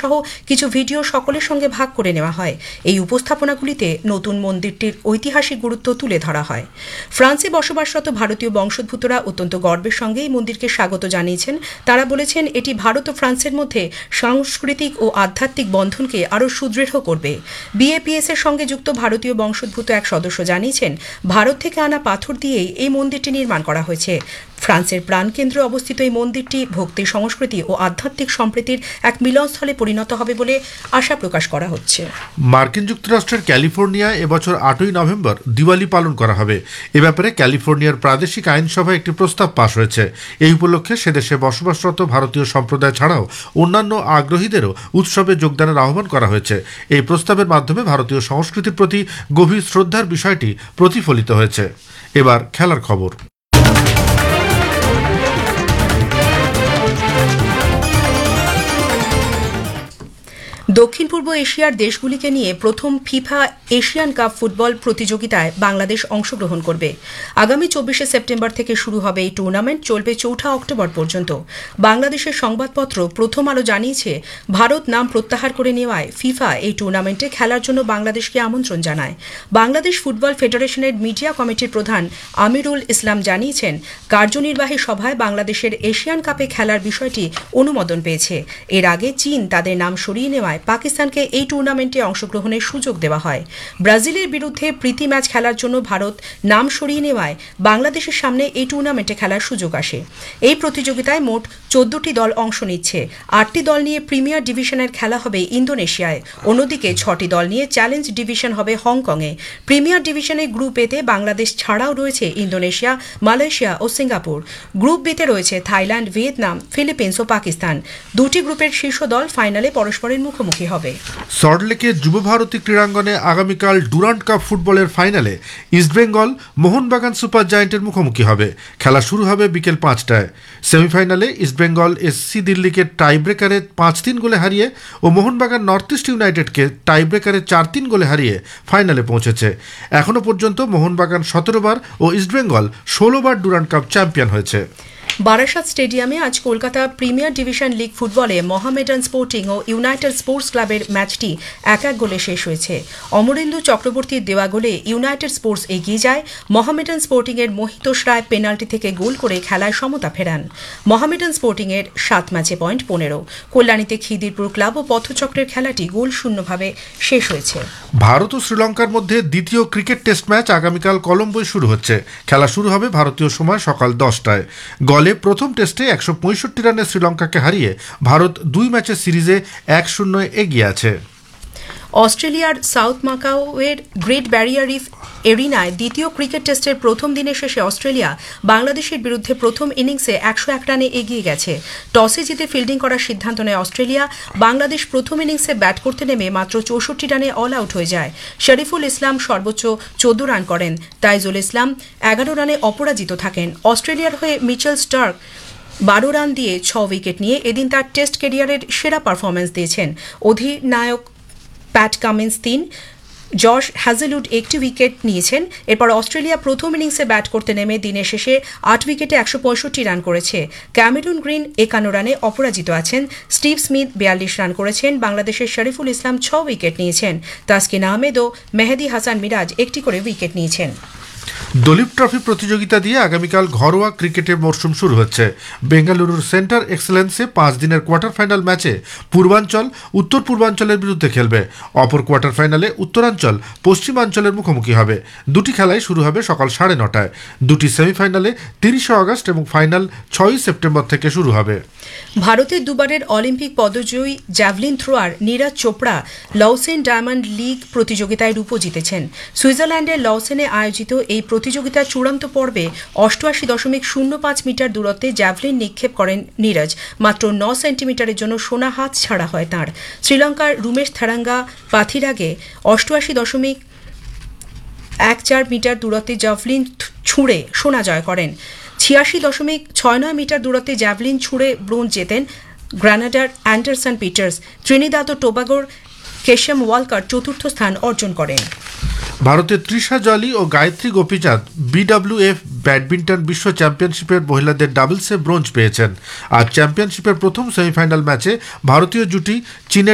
সহ কিছু ভিডিও সকলের সঙ্গে ভাগ করে নেওয়া হয়। এই উপস্থাপনাগুলিতে নতুন মন্দিরটির ঐতিহাসিক গুরুত্ব তুলে ধরা হয়। ফ্রান্সে বসবাসরত ভারতীয় বংশোদ্ভূতরা অত্যন্ত গর্বের সঙ্গে এই মন্দিরকে স্বাগত জানিয়েছেন। তারা বলেছেন এটি ভারত ও ফ্রান্সের মধ্যে সাংস্কৃতিক ও আধ্যাত্মিক বন্ধনকে আরও সুদৃঢ় করবে। বিএপিএস এর সঙ্গে যুক্ত ভারতীয় বংশোদ্ভূত এক সদস্য জানিয়েছেন ভারত থেকে আনা পাথর দিয়েই এই মন্দিরটি নির্মাণ করা হয়েছে। ফ্রান্সের প্রাণকেন্দ্রে অবস্থিত এই মন্দিরটি ভক্তি, সংস্কৃতি ও আধ্যাত্মিক সম্প্রীতির এক মিলনস্থলে পরিণত হবে বলে আশা প্রকাশ করা হচ্ছে। মার্কিন যুক্তরাষ্ট্রের ক্যালিফোর্নিয়ায় এবছর 8ই নভেম্বর দিওয়ালি পালন করা হবে। এ ব্যাপারে ক্যালিফোর্নিয়ার প্রাদেশিক আইনসভায় একটি প্রস্তাব পাশ হয়েছে। এই উপলক্ষে সেদেশে বসবাসরত ভারতীয় সম্প্রদায় ছাড়াও অন্যান্য আগ্রহীদেরও উৎসবে যোগদানের আহ্বান করা হয়েছে। এই প্রস্তাবের মাধ্যমে ভারতীয় সংস্কৃতির প্রতি গভীর শ্রদ্ধার বিষয়টি প্রতিফলিত হয়েছে। এবার খেলার খবর। দক্ষিণ পূর্ব এশিয়ার দেশগুলিকে নিয়ে প্রথম ফিফা এশিয়ান কাপ ফুটবল প্রতিযোগিতায় বাংলাদেশ অংশগ্রহণ করবে। আগামী 24শে সেপ্টেম্বর থেকে শুরু হবে এই টুর্নামেন্ট, চলবে 4 অক্টোবর পর্যন্ত। বাংলাদেশের সংবাদপত্র প্রথম আলো জানিয়েছে ভারত নাম প্রত্যাহার করে নেওয়ায় ফিফা এই টুর্নামেন্টে খেলার জন্য বাংলাদেশকে আমন্ত্রণ জানায়। বাংলাদেশ ফুটবল ফেডারেশনের মিডিয়া কমিটির প্রধান আমিরুল ইসলাম জানিয়েছেন কার্যনির্বাহী সভায় বাংলাদেশের এশিয়ান কাপে খেলার বিষয়টি অনুমোদন পেয়েছে। এর আগে চীন তাদের নাম সরিয়ে নেওয়ায় পাকিস্তানকে এই টুর্নামেন্টে অংশগ্রহণের সুযোগ দেওয়া হয়। ব্রাজিলের বিরুদ্ধে প্রীতি ম্যাচ খেলার জন্য ভারত নাম সরিয়ে নেওয়ায় বাংলাদেশের সামনে এই টুর্নামেন্টে খেলার সুযোগ আসে। এই প্রতিযোগিতায় মোট 14টি দল অংশ নিচ্ছে। 8টি দল নিয়ে প্রিমিয়ার ডিভিশনের খেলা হবে ইন্দোনেশিয়ায়, অন্যদিকে 6টি দল নিয়ে চ্যালেঞ্জ ডিভিশন হবে হংকংয়ে। প্রিমিয়ার ডিভিশনে গ্রুপ এতে বাংলাদেশ ছাড়াও রয়েছে ইন্দোনেশিয়া, মালয়েশিয়া ও সিঙ্গাপুর। গ্রুপ বিতে রয়েছে থাইল্যান্ড, ভিয়েতনাম, ফিলিপিন্স ও পাকিস্তান। দুটি গ্রুপের শীর্ষ দল ফাইনালে পরস্পরের মুখোমুখি হবে। সল্টলেকে যুব ভারতী ক্রীড়াঙ্গনে আগামীকাল ডুরান্ড কাপ ফুটবলের ফাইনালে ইস্টবেঙ্গল মোহনবাগান সুপার জায়ান্টের মুখোমুখি হবে। খেলা শুরু হবে বিকেল 5টায়। সেমিফাইনালে ইস্টবেঙ্গল এসসি দিল্লিকে টাইব্রেকারে 5-3 গোলে হারিয়ে ও মোহনবাগান নর্থ ইস্ট ইউনাইটেডকে টাইব্রেকারে 4-3 গোলে হারিয়ে ফাইনালে পৌঁছেছে। এখনও পর্যন্ত মোহনবাগান 17 বার ও ইস্টবেঙ্গল 16 বার ডুরান্ড কাপ চ্যাম্পিয়ন হয়েছে। বারাসাত স্টেডিয়ামে আজ কলকাতা প্রিমিয়ার ডিভিশন লিগ ফুটবলে মোহামেডান স্পোর্টিং ও ইউনাইটেড স্পোর্টস ক্লাবের ম্যাচটি 1-1 গোলে শেষ হয়েছে। অমরেন্দু চক্রবর্তীর দেওয়া গোলে ইউনাইটেড স্পোর্টস এগিয়ে যায়। মোহামেডান স্পোর্টিং এর মোহিতোষ রায় পেনাল্টি থেকে গোল করে খেলায় সমতা ফেরান। মোহামেডান স্পোর্টিং এর 7 ম্যাচে পয়েন্ট 15। কল্যাণীতে খিদিরপুর ক্লাব ও পথচক্রের খেলাটি গোল শূন্যভাবে শেষ হয়েছে। ভারত ও শ্রীলঙ্কার মধ্যে দ্বিতীয় ক্রিকেট টেস্ট ম্যাচ আগামীকাল কলম্বোয় শুরু হচ্ছে। খেলা শুরু হবে ভারতীয় সময় সকাল 10টায়। গলে প্রথম টেস্টে 165 রানে শ্রীলঙ্কাকে হারিয়ে ভারত 2 ম্যাচের সিরিজে 1-0 এগিয়ে আছে। অস্ট্রেলিয়ার সাউথ মাকাওয়ের গ্রেট ব্যারিয়ার রিফ এরিনায় দ্বিতীয় ক্রিকেট টেস্টের প্রথম দিনের শেষে অস্ট্রেলিয়া বাংলাদেশের বিরুদ্ধে প্রথম ইনিংসে 101 রানে এগিয়ে গেছে। টসে জিতে ফিল্ডিং করার সিদ্ধান্ত নেয় অস্ট্রেলিয়া। বাংলাদেশ প্রথম ইনিংসে ব্যাট করতে নেমে মাত্র 64 রানে অল আউট হয়ে যায়। শরীফুল ইসলাম সর্বোচ্চ 14 রান করেন। তাইজুল ইসলাম 11 রানে অপরাজিত থাকেন। অস্ট্রেলিয়ার হয়ে মিচেল স্টার্ক 12 রান দিয়ে 6 উইকেট নিয়ে এদিন তার টেস্ট ক্যারিয়ারের সেরা পারফরম্যান্স দিয়েছেন। অধিনায়ক প্যাট কামিন্স 3, জশ হ্যাজেলউড 1টি উইকেট নিয়েছেন। এরপর অস্ট্রেলিয়া প্রথম ইনিংসে ব্যাট করতে নেমে দিনের শেষে 8 উইকেটে 165 রান করেছে। ক্যামেরুন গ্রিন 51 রানে অপরাজিত আছেন। স্টিভ স্মিথ 42 রান করেছেন। বাংলাদেশের শরীফুল ইসলাম 6 উইকেট নিয়েছেন। তাসকিন আহমেদ ও মেহেদি হাসান মিরাজ 1টি করে উইকেট নিয়েছেন। দলীপ ট্রফি প্রতিযোগিতা দিয়ে আগামীকাল ঘরোয়া ক্রিকেটের মরশুম শুরু হচ্ছে। বেঙ্গালুরুর সেন্টার এক্সেলেন্সে 5 দিনের কোয়ার্টার ফাইনাল ম্যাচে পূর্বাঞ্চল উত্তর পূর্বাঞ্চলের বিরুদ্ধে খেলবে। অপর কোয়ার্টার ফাইনালে উত্তরাঞ্চল পশ্চিমাঞ্চলের মুখোমুখি হবে। দুটি খেলাই শুরু হবে সকাল 9:30টায়। দুটি সেমিফাইনালে 30 আগস্ট এবং ফাইনাল 6 সেপ্টেম্বর থেকে শুরু হবে। ভারতের দুবারের Olympic পদজয়ী javelin thrower Neeraj Chopra লওসেন diamond league প্রতিযোগিতায় রূপো জিতেছেন। সুইজারল্যান্ডের লওসেনে আয়োজিত এই প্রতিযোগিতার চূড়ান্ত পর্বে 88.05 মিটার দূরত্বে জ্যাভলিন নিক্ষেপ করেন নীরজ। মাত্র 9 সেন্টিমিটারের জন্য সোনা হাত ছাড়া হয় তাঁর। শ্রীলঙ্কার রুমেশ থারাঙ্গা পাথিরাগে 88.14 মিটার দূরত্বে জ্যাভলিন ছুঁড়ে সোনা জয় করেন। 86.69 মিটার দূরত্বে জ্যাভলিন ছুঁড়ে ব্রোঞ্জ জেতেন গ্রানাডার অ্যান্ডারসন পিটার্স। ত্রিনিদাদ ও টোবাগোর কেশম ওয়ালকার চতুর্থ স্থান অর্জন করেন। ভারতের তৃষা জলি ও গায়ত্রী গোপীচাঁদ বিডব্লিউএফ ব্যাডমিন্টন বিশ্ব চ্যাম্পিয়নশিপের মহিলাদের ডাবলসে ব্রোঞ্জ পেয়েছেন। আজ চ্যাম্পিয়নশিপের প্রথম সেমিফাইনাল ম্যাচে ভারতীয় জুটি চীনের